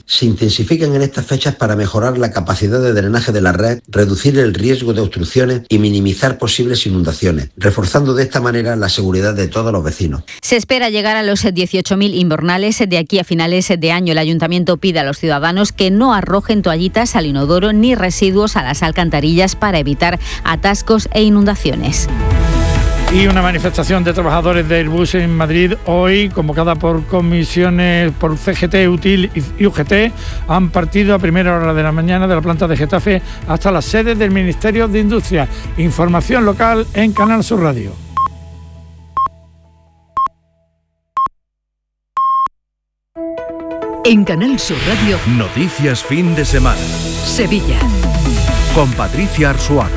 se intensifican en estas fechas para mejorar la capacidad de drenaje de la red, reducir el riesgo de obstrucciones y minimizar posibles inundaciones, reforzando de esta manera la seguridad de todos los vecinos. Se espera llegar a los 18.000 invernales de aquí a finales de año. El Ayuntamiento pide a los ciudadanos que no arrojen toallitas al inodoro ni residuos a las alcantarillas para evitar atascos e inundaciones. Y una manifestación de trabajadores de Airbus en Madrid hoy, convocada por comisiones por CGT, UTIL y UGT, han partido a primera hora de la mañana de la planta de Getafe hasta las sedes del Ministerio de Industria. Información local en Canal Sur Radio. En Canal Sur Radio, Noticias fin de semana. Sevilla. Con Patricia Arzuaga.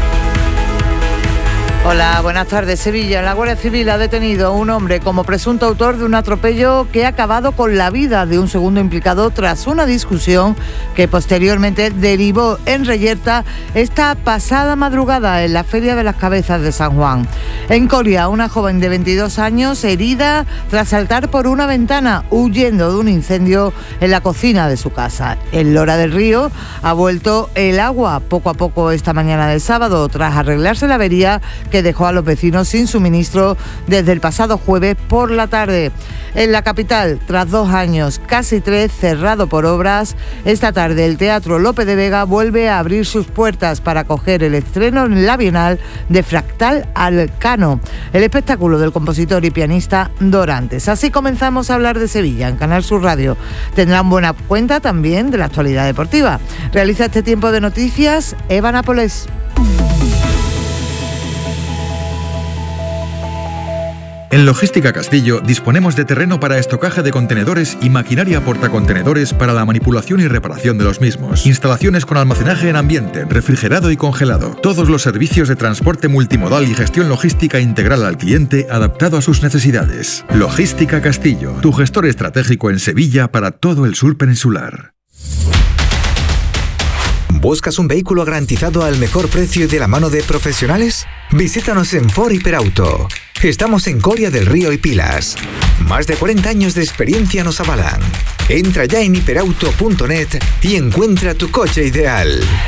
Hola, buenas tardes. Sevilla. La Guardia Civil ha detenido a un hombre como presunto autor de un atropello que ha acabado con la vida de un segundo implicado tras una discusión que posteriormente derivó en reyerta esta pasada madrugada en la Feria de las Cabezas de San Juan. En Coria, una joven de 22 años herida tras saltar por una ventana huyendo de un incendio en la cocina de su casa. En Lora del Río ha vuelto el agua poco a poco esta mañana del sábado tras arreglarse la avería que dejó a los vecinos sin suministro desde el pasado jueves por la tarde. En la capital, tras 2 años, casi 3, cerrado por obras, esta tarde el Teatro Lope de Vega vuelve a abrir sus puertas para acoger el estreno en la Bienal de Fractal Alcano, el espectáculo del compositor y pianista Dorantes. Así comenzamos a hablar de Sevilla en Canal Sur Radio. Tendrán buena cuenta también de la actualidad deportiva. Realiza este tiempo de noticias Eva Nápoles. En Logística Castillo disponemos de terreno para estocaje de contenedores y maquinaria portacontenedores para la manipulación y reparación de los mismos. Instalaciones con almacenaje en ambiente, refrigerado y congelado. Todos los servicios de transporte multimodal y gestión logística integral al cliente adaptado a sus necesidades. Logística Castillo, tu gestor estratégico en Sevilla para todo el sur peninsular. ¿Buscas un vehículo garantizado al mejor precio y de la mano de profesionales? Visítanos en Ford Hiperauto. Estamos en Coria del Río y Pilas. Más de 40 años de experiencia nos avalan. Entra ya en hiperauto.net y encuentra tu coche ideal.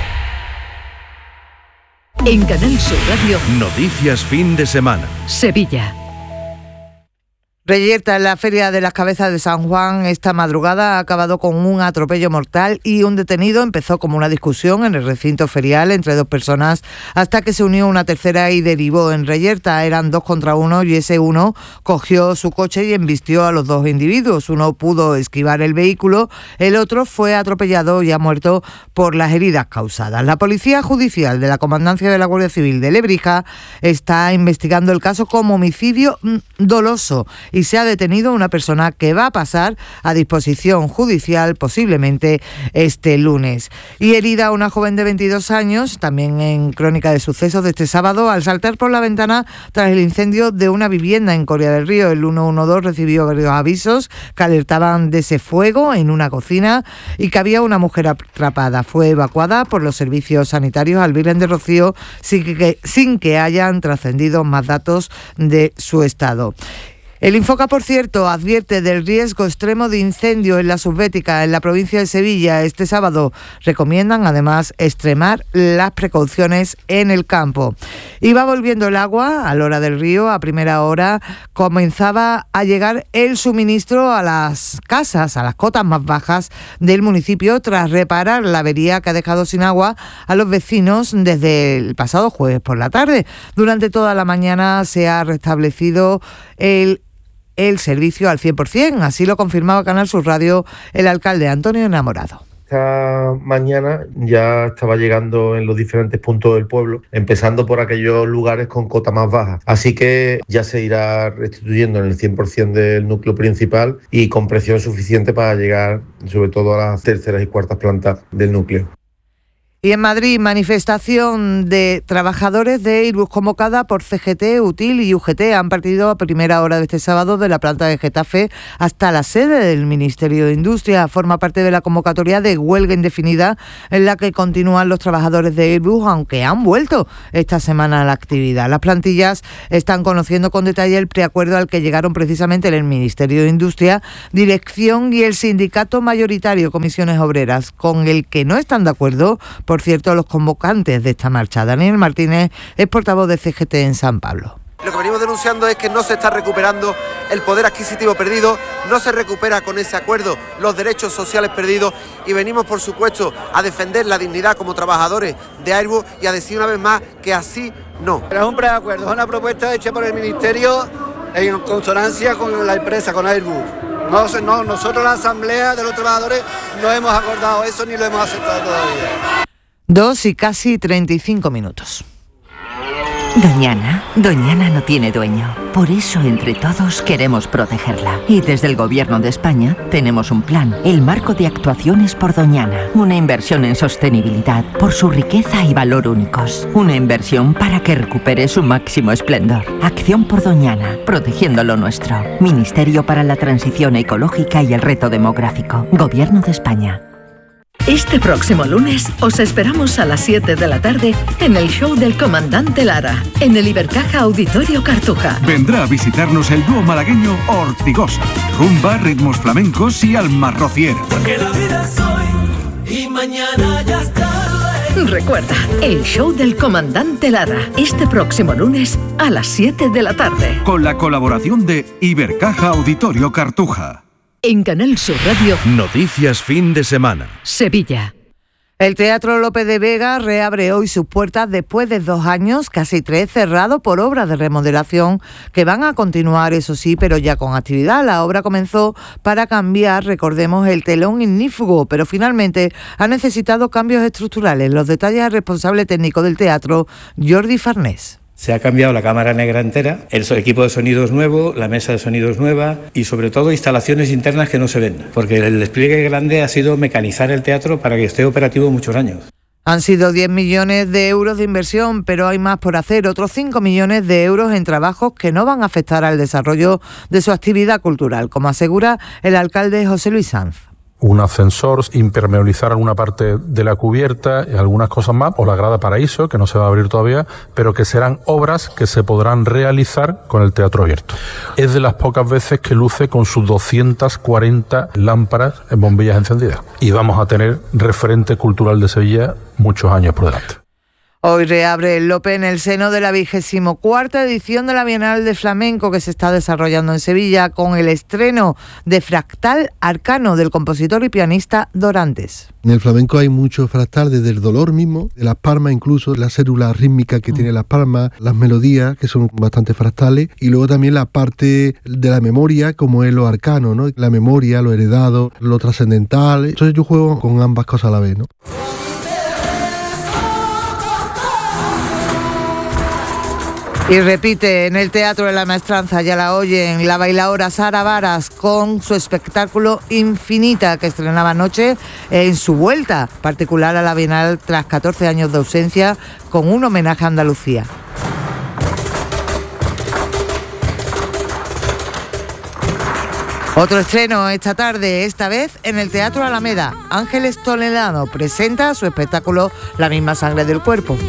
En Canal Sur Radio, Noticias fin de semana. Sevilla. Reyerta en la Feria de las Cabezas de San Juan esta madrugada ha acabado con un atropello mortal y un detenido. Empezó como una discusión en el recinto ferial entre 2 personas hasta que se unió una tercera y derivó en reyerta. Eran 2 contra 1 y ese uno cogió su coche y embistió a los 2 individuos. Uno pudo esquivar el vehículo, el otro fue atropellado y ha muerto por las heridas causadas. La Policía Judicial de la Comandancia de la Guardia Civil de Lebrija está investigando el caso como homicidio doloso y se ha detenido a una persona que va a pasar a disposición judicial posiblemente este lunes. Y herida a una joven de 22 años, también en crónica de sucesos de este sábado, al saltar por la ventana tras el incendio de una vivienda en Coria del Río. El 112 recibió varios avisos que alertaban de ese fuego en una cocina y que había una mujer atrapada. Fue evacuada por los servicios sanitarios al Virgen de Rocío sin que hayan trascendido más datos de su estado. El Infoca, por cierto, advierte del riesgo extremo de incendio en la Subbética, en la provincia de Sevilla. Este sábado recomiendan, además, extremar las precauciones en el campo. Y va volviendo el agua a Lora del Río. A primera hora comenzaba a llegar el suministro a las casas, a las cotas más bajas del municipio, tras reparar la avería que ha dejado sin agua a los vecinos desde el pasado jueves por la tarde. Durante toda la mañana se ha restablecido el servicio al 100%, así lo confirmaba Canal Sur Radio el alcalde Antonio Enamorado. Esta mañana ya estaba llegando en los diferentes puntos del pueblo, empezando por aquellos lugares con cota más baja. Así que ya se irá restituyendo en el 100% del núcleo principal y con presión suficiente para llegar sobre todo a las terceras y cuartas plantas del núcleo. Y en Madrid, manifestación de trabajadores de Airbus convocada por CGT, UTIL y UGT. Han partido a primera hora de este sábado de la planta de Getafe hasta la sede del Ministerio de Industria. Forma parte de la convocatoria de huelga indefinida en la que continúan los trabajadores de Airbus, aunque han vuelto esta semana a la actividad. Las plantillas están conociendo con detalle el preacuerdo al que llegaron precisamente en el Ministerio de Industria, dirección y el sindicato mayoritario Comisiones Obreras, con el que no están de acuerdo, por cierto, los convocantes de esta marcha. Daniel Martínez es portavoz de CGT en San Pablo. Lo que venimos denunciando es que no se está recuperando el poder adquisitivo perdido, no se recupera con ese acuerdo los derechos sociales perdidos y venimos, por supuesto, a defender la dignidad como trabajadores de Airbus y a decir una vez más que así no. Pero es un preacuerdo, es una propuesta hecha por el Ministerio en consonancia con la empresa, con Airbus. No, nosotros la Asamblea de los Trabajadores no hemos acordado eso ni lo hemos aceptado todavía. 2 y casi 35 minutos. Doñana no tiene dueño. Por eso, entre todos, queremos protegerla. Y desde el Gobierno de España tenemos un plan, el Marco de Actuaciones por Doñana. Una inversión en sostenibilidad, por su riqueza y valor únicos. Una inversión para que recupere su máximo esplendor. Acción por Doñana, protegiendo lo nuestro. Ministerio para la Transición Ecológica y el Reto Demográfico. Gobierno de España. Este próximo lunes os esperamos a las 7 de la tarde en el show del Comandante Lara, en el Ibercaja Auditorio Cartuja. Vendrá a visitarnos el dúo malagueño Ortigosa. Rumba, ritmos flamencos y alma rociera. Porque la vida es hoy y mañana ya está. Recuerda, el show del Comandante Lara, este próximo lunes a las 7 de la tarde. Con la colaboración de Ibercaja Auditorio Cartuja. En Canal Sur Radio, Noticias fin de semana. Sevilla. El Teatro Lope de Vega reabre hoy sus puertas después de 2 años, casi 3, cerrado por obras de remodelación que van a continuar, eso sí, pero ya con actividad. La obra comenzó para cambiar, recordemos, el telón ignífugo, pero finalmente ha necesitado cambios estructurales. Los detalles al responsable técnico del teatro, Jordi Farnés. Se ha cambiado la cámara negra entera, el equipo de sonido es nuevo, la mesa de sonido es nueva y sobre todo instalaciones internas que no se ven, porque el despliegue grande ha sido mecanizar el teatro para que esté operativo muchos años. Han sido 10 millones de euros de inversión, pero hay más por hacer, otros 5 millones de euros en trabajos que no van a afectar al desarrollo de su actividad cultural, como asegura el alcalde José Luis Sanz. Un ascensor, impermeabilizar alguna parte de la cubierta y algunas cosas más, o la grada paraíso, que no se va a abrir todavía, pero que serán obras que se podrán realizar con el teatro abierto. Es de las pocas veces que luce con sus 240 lámparas en bombillas encendidas. Y vamos a tener referente cultural de Sevilla muchos años por delante. Hoy reabre el Lope en el seno de la 24ª edición de la Bienal de Flamenco que se está desarrollando en Sevilla con el estreno de Fractal Arcano del compositor y pianista Dorantes. En el flamenco hay mucho fractal, desde el dolor mismo, de las palmas incluso, la célula rítmica que tiene las palmas, las melodías que son bastante fractales y luego también la parte de la memoria como es lo arcano, ¿no? La memoria, lo heredado, lo trascendental. Entonces yo juego con ambas cosas a la vez, ¿no? Y repite en el Teatro de la Maestranza, ya la oyen, la bailaora Sara Varas con su espectáculo Infinita, que estrenaba anoche en su vuelta particular a la Bienal tras 14 años de ausencia, con un homenaje a Andalucía. Otro estreno esta tarde, esta vez en el Teatro Alameda. Ángeles Toledano presenta su espectáculo La misma sangre del cuerpo.